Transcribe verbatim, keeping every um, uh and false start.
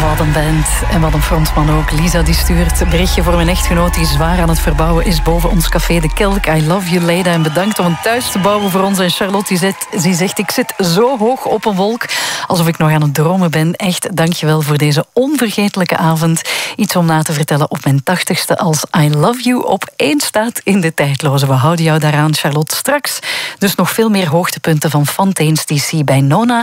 Wat een band en wat een frontman ook. Lisa die stuurt een berichtje voor mijn echtgenoot die zwaar aan het verbouwen is boven ons café De Kelk. I love you, Leda. En bedankt om een thuis te bouwen voor ons. En Charlotte die zegt, die zegt, ik zit zo hoog op een wolk, alsof ik nog aan het dromen ben. Echt, dankjewel voor deze onvergetelijke avond. Iets om na te vertellen op mijn tachtigste als I love you op één staat in de tijdloze. We houden jou daaraan, Charlotte. Straks dus nog veel meer hoogtepunten van Fontaine's D C bij Nona.